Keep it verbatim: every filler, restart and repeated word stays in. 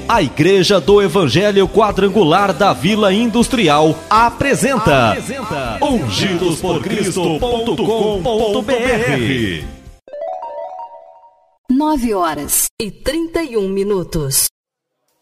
A Igreja do Evangelho Quadrangular da Vila Industrial apresenta, apresenta ungidos por cristo ponto com ponto b r. nove horas e trinta e um minutos.